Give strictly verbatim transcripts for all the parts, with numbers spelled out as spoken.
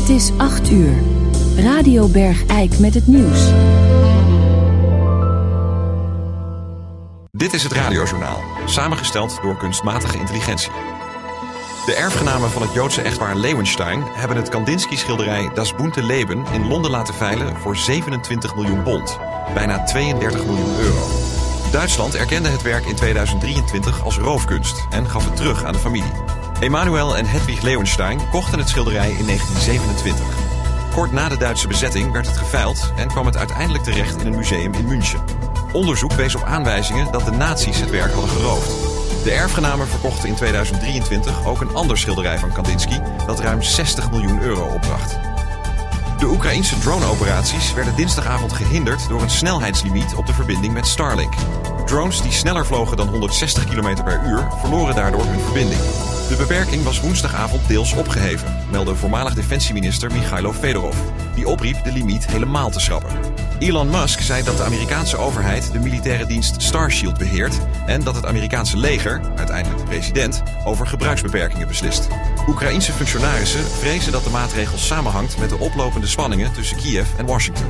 Het is acht uur. Radio Bergijk met het nieuws. Dit is het Radiojournaal, samengesteld door kunstmatige intelligentie. De erfgenamen van het Joodse echtpaar Leeuwenstein hebben het Kandinsky-schilderij Das bunte Leben in Londen laten veilen voor zevenentwintig miljoen pond, bijna tweeëndertig miljoen euro. Duitsland erkende het werk in tweeduizend drieëntwintig als roofkunst en gaf het terug aan de familie. Emanuel en Hedwig Leeuwenstein kochten het schilderij in negentien zevenentwintig. Kort na de Duitse bezetting werd het geveild en kwam het uiteindelijk terecht in een museum in München. Onderzoek wees op aanwijzingen dat de nazi's het werk hadden geroofd. De erfgenamen verkochten in tweeduizend drieëntwintig ook een ander schilderij van Kandinsky dat ruim zestig miljoen euro opbracht. De Oekraïnse drone-operaties werden dinsdagavond gehinderd door een snelheidslimiet op de verbinding met Starlink. Drones die sneller vlogen dan honderdzestig kilometer per uur verloren daardoor hun verbinding. De beperking was woensdagavond deels opgeheven, meldde voormalig defensieminister Michailo Fedorov, die opriep de limiet helemaal te schrappen. Elon Musk zei dat de Amerikaanse overheid de militaire dienst Starshield beheert en dat het Amerikaanse leger, uiteindelijk de president, over gebruiksbeperkingen beslist. Oekraïense functionarissen vrezen dat de maatregel samenhangt met de oplopende spanningen tussen Kiev en Washington.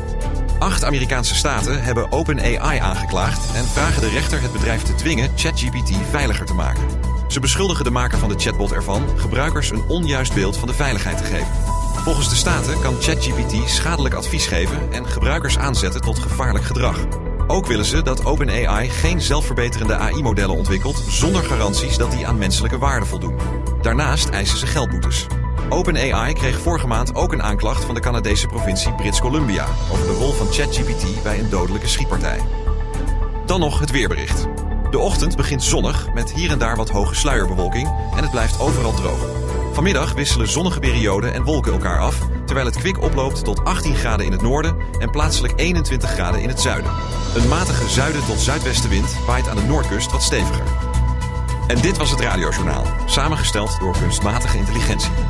Acht Amerikaanse staten hebben OpenAI aangeklaagd en vragen de rechter het bedrijf te dwingen ChatGPT veiliger te maken. Ze beschuldigen de maker van de chatbot ervan gebruikers een onjuist beeld van de veiligheid te geven. Volgens de staten kan ChatGPT schadelijk advies geven en gebruikers aanzetten tot gevaarlijk gedrag. Ook willen ze dat OpenAI geen zelfverbeterende A I-modellen ontwikkelt zonder garanties dat die aan menselijke waarden voldoen. Daarnaast eisen ze geldboetes. OpenAI kreeg vorige maand ook een aanklacht van de Canadese provincie Brits Columbia over de rol van ChatGPT bij een dodelijke schietpartij. Dan nog het weerbericht. De ochtend begint zonnig met hier en daar wat hoge sluierbewolking en het blijft overal droog. Vanmiddag wisselen zonnige perioden en wolken elkaar af, terwijl het kwik oploopt tot achttien graden in het noorden en plaatselijk eenentwintig graden in het zuiden. Een matige zuiden tot zuidwestenwind waait aan de noordkust wat steviger. En dit was het Radiojournaal, samengesteld door kunstmatige intelligentie.